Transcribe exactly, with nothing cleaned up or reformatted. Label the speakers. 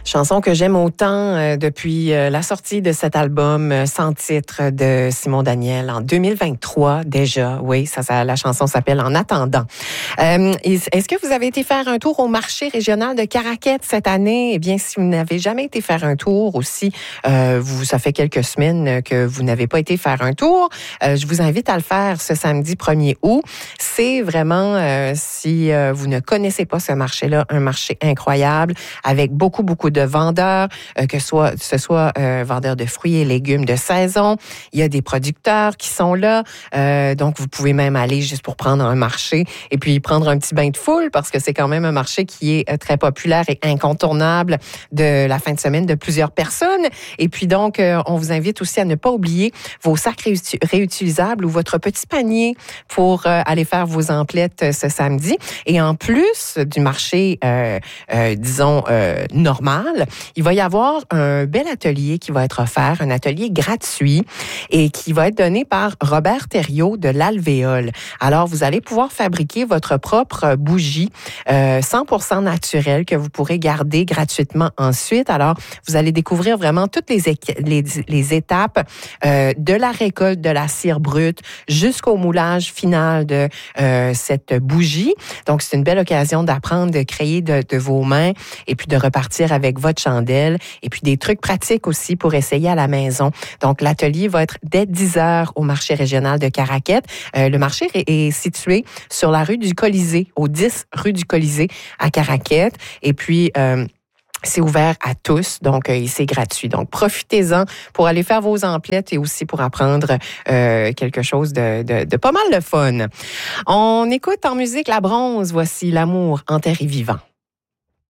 Speaker 1: Chanson que j'aime autant euh, depuis euh, la sortie de cet album euh, sans titre de Simon Daniel en deux mille vingt-trois déjà. Oui, ça, ça la chanson s'appelle En attendant. Euh, est-ce que vous avez été faire un tour au marché régional de Caraquet cette année? Eh bien, si vous n'avez jamais été faire un tour aussi, euh, vous, ça fait quelques semaines que vous n'avez pas été faire un tour, euh, je vous invite à le faire ce samedi premier août. C'est vraiment, euh, si euh, vous ne connaissez pas ce marché-là, un marché incroyable avec beaucoup, beaucoup de vendeurs, euh, que soit, ce soit euh, vendeurs de fruits et légumes de saison. Il y a des producteurs qui sont là. Euh, donc, vous pouvez même aller juste pour prendre un marché et puis prendre un petit bain de foule parce que c'est quand même un marché qui est très populaire et incontournable de la fin de semaine de plusieurs personnes. Et puis donc, euh, on vous invite aussi à ne pas oublier vos sacs réuti- réutilisables ou votre petit panier pour euh, aller faire vos emplettes euh, ce samedi. Et en plus du marché, euh, euh, disons, euh, normal, il va y avoir un bel atelier qui va être offert, un atelier gratuit et qui va être donné par Robert Thériault de l'Alvéole. Alors, vous allez pouvoir fabriquer votre propre bougie euh, cent pour cent naturelle que vous pourrez garder gratuitement ensuite. Alors, vous allez découvrir vraiment toutes les, les, les étapes euh, de la récolte de la cire brute jusqu'au moulage final de euh, cette bougie. Donc, c'est une belle occasion d'apprendre, de créer de, de vos mains et puis de repartir avec votre chandelle et puis des trucs pratiques aussi pour essayer à la maison. Donc, l'atelier va être dès dix heures au marché régional de Caraquet. Euh, le marché est situé sur la rue du Colisée, au dix rue du Colisée à Caraquet. Et puis, euh, c'est ouvert à tous, donc euh, c'est gratuit. Donc, profitez-en pour aller faire vos emplettes et aussi pour apprendre euh, quelque chose de, de, de pas mal de fun. On écoute en musique La Bronze. Voici L'amour enterré vivant.